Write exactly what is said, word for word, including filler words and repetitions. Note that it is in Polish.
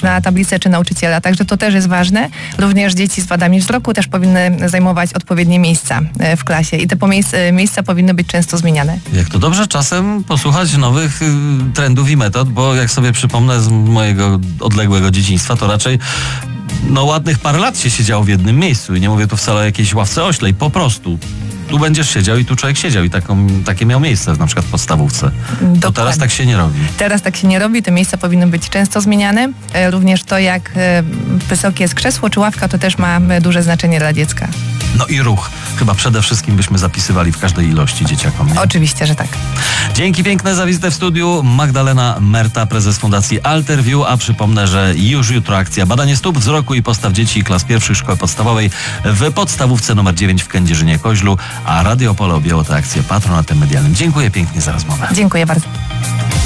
na tablicę czy nauczyciela, także to też jest ważne. Również dzieci z wadami wzroku też powinny zajmować odpowiednie miejsca w klasie i te miejsca powinny być często zmieniane. Jak to dobrze czasem posłuchać nowych y, trendów i metod, bo jak sobie przypomnę z mojego odległego dzieciństwa, to raczej no ładnych parę lat się siedziało w jednym miejscu i nie mówię tu wcale o jakiejś ławce oślej, po prostu. Tu będziesz siedział i tu człowiek siedział i taką, takie miał miejsce na przykład w podstawówce. To teraz tak się nie robi. Teraz tak się nie robi, te miejsca powinny być często zmieniane. Również to, jak wysokie jest krzesło czy ławka, to też ma duże znaczenie dla dziecka. No i ruch. Chyba przede wszystkim byśmy zapisywali w każdej ilości dzieciakom, nie? Oczywiście, że tak. Dzięki piękne za wizytę w studiu. Magdalena Merta, prezes Fundacji Alterview, a przypomnę, że już jutro akcja badanie stóp, wzroku i postaw dzieci klas pierwszych szkoły podstawowej w podstawówce numer dziewięć w Kędzierzynie-Koźlu, a Radio Opole objęło tę akcję patronatem medialnym. Dziękuję pięknie za rozmowę. Dziękuję bardzo.